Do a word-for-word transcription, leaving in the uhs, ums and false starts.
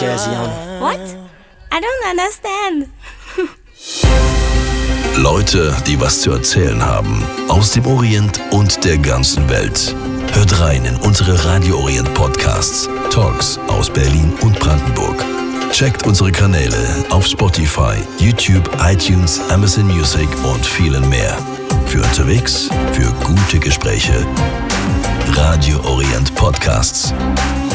What? I don't understand. Leute, die was zu erzählen haben. Aus dem Orient und der ganzen Welt. Hört rein in unsere Radio Orient Podcasts. Talks aus Berlin und Brandenburg. Checkt unsere Kanäle auf Spotify, YouTube, iTunes, Amazon Music und vielen mehr. Für unterwegs, für gute Gespräche. Radio Orient Podcasts.